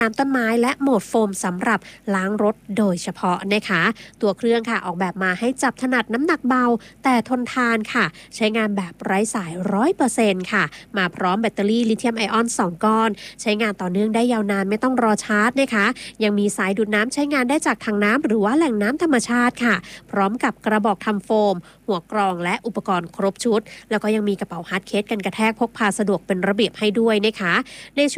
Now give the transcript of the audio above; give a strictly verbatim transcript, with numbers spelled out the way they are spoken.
น้ำต้นไม้และโหมดโฟมสำหรับล้างรถโดยเฉพาะนะคะตัวเครื่องค่ะออกแบบมาให้จับถนัดน้ำหนักเบาแต่ทนทานค่ะใช้งานแบบไร้สาย ร้อยเปอร์เซ็นต์ ค่ะมาพร้อมแบตเตอรี่ลิเธียมไอออนสองก้อนใช้งานต่อเนื่องได้ยาวนานไม่ต้องรอชาร์จนะคะยังมีสายดูดน้ำใช้งานได้จากถังน้ำหรือว่าแหล่งน้ำธรรมชาติค่ะพร้อมกับกระบอกทำโฟมหัวกรองและอุปกรณ์ครบชุดแล้วก็ยังมีกระเป๋าฮาร์ดเคสกันกระแทกพกพาสะดวกเป็นระเบียบให้ด้วยนะคะใน